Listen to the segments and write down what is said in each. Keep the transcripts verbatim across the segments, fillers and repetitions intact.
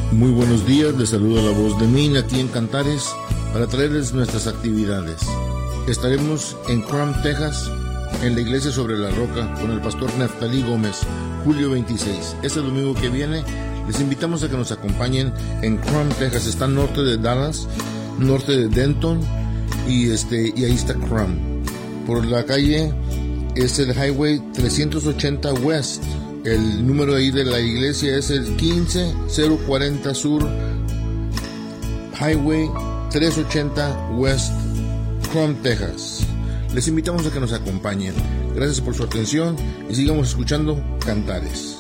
Muy buenos días, les saluda la voz de Min aquí en Cantares para traerles nuestras actividades. Estaremos en Crum, Texas, en la iglesia sobre la roca con el pastor Neftalí Gómez, julio veintiséis. Este domingo que viene les invitamos a que nos acompañen en Crum, Texas. Está al norte de Dallas, norte de Denton y, este, y ahí está Crum. Por la calle es el Highway trescientos ochenta West. El número ahí de la iglesia es el quince cero cuarenta Sur, Highway trescientos ochenta West, Crum, Texas. Les invitamos a que nos acompañen. Gracias por su atención y sigamos escuchando Cantares.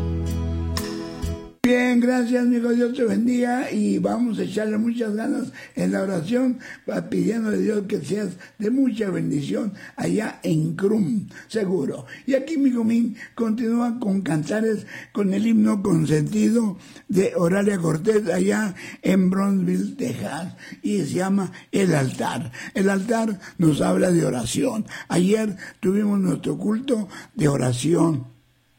Bien, gracias, amigo. Dios te bendiga y vamos a echarle muchas ganas en la oración, pidiéndole a Dios que seas de mucha bendición allá en Crum, seguro. Y aquí, amigo mío, continúa con Cantares, con el himno consentido de Oralia Cortés allá en Brownsville, Texas, y se llama El Altar. El altar nos habla de oración. Ayer tuvimos nuestro culto de oración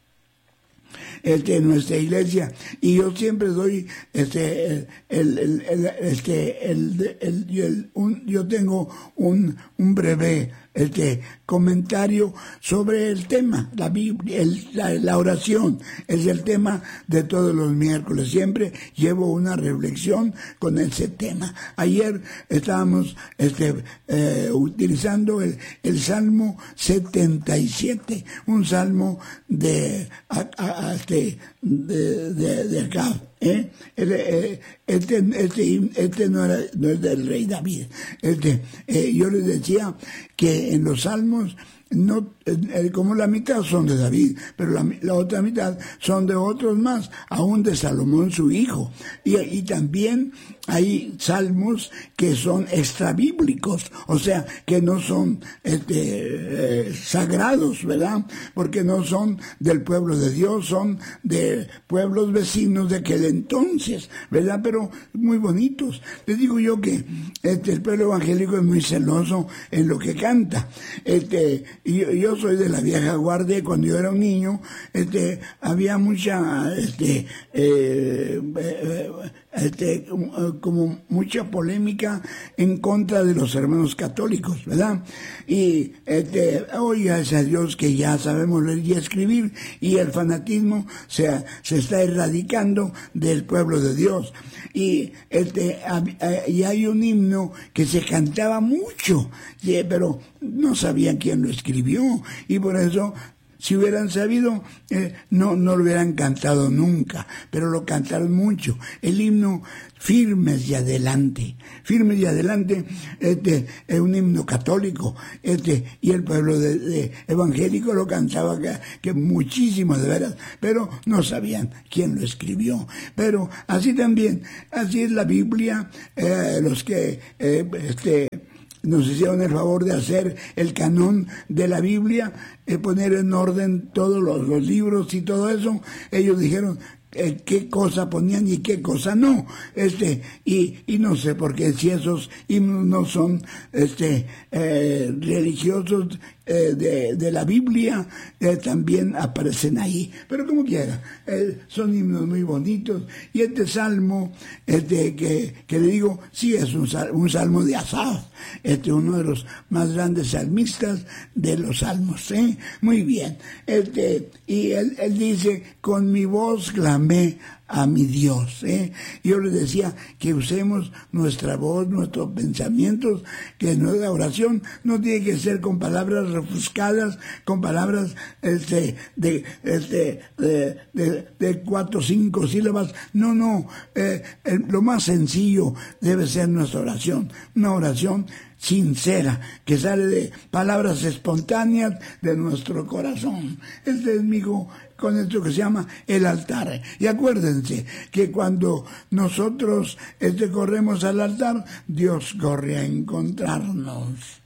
Este, en nuestra iglesia, y yo siempre doy este el, el, el, el este el, el, el un, yo tengo un un breve este comentario sobre el tema, la Biblia, el, la, la oración es el tema de todos los miércoles. Siempre llevo una reflexión con ese tema. Ayer estábamos este eh, utilizando el, el Salmo setenta y siete, un salmo de a, a, a, este, de, de, de acá. ¿Eh? Este, este, este no, era, no es del rey David. Este, eh, yo les decía que en los salmos, no, eh, como la mitad son de David, pero la, la otra mitad son de otros más, aún de Salomón su hijo. Y, y también hay salmos que son extrabíblicos, o sea, que no son este, eh, sagrados, ¿verdad? Porque no son del pueblo de Dios, son de pueblos vecinos de aquel entonces, ¿verdad? Pero muy bonitos. Les digo yo que este, el pueblo evangélico es muy celoso en lo que canta. Este, yo, yo soy de la vieja guardia, y cuando yo era un niño, este, había mucha, este, eh, eh, este, como mucha polémica en contra de los hermanos católicos, ¿verdad? Y este, hoy gracias a Dios que ya sabemos leer y escribir, y el fanatismo se, se está erradicando del pueblo de Dios. Y este, y hay un himno que se cantaba mucho, pero no sabían quién lo escribió, y por eso, si hubieran sabido, eh, no, no lo hubieran cantado nunca, pero lo cantaron mucho. El himno Firmes y Adelante. Firmes y Adelante, este, es un himno católico, este, y el pueblo de, de evangélico lo cantaba que, que muchísimo de veras, pero no sabían quién lo escribió. Pero así también, así es la Biblia, eh, los que, eh, este, nos hicieron el favor de hacer el canón de la Biblia, eh, poner en orden todos los, los libros y todo eso. Ellos dijeron eh, qué cosa ponían y qué cosa no. Este, y, y no sé por qué, si esos himnos no son este, eh, religiosos eh, de, de la Biblia, eh, también aparecen ahí. Pero como quiera, eh, son himnos muy bonitos. Y este salmo, este, que, que le digo, sí es un, sal, un salmo de Asaf, este, uno de los más grandes salmistas de los salmos, ¿eh? Muy bien. Este, y él, él dice, con mi voz clamé a mi Dios, ¿eh? Yo les decía que usemos nuestra voz, nuestros pensamientos, que nuestra oración no tiene que ser con palabras refuscadas, con palabras este, de, este, de, de, de cuatro o cinco sílabas. No, no, eh, eh, lo más sencillo debe ser nuestra oración, una oración sincera, que sale de palabras espontáneas de nuestro corazón. Este es mi hijo con esto que se llama el altar. Y acuérdense que cuando nosotros este, corremos al altar, Dios corre a encontrarnos.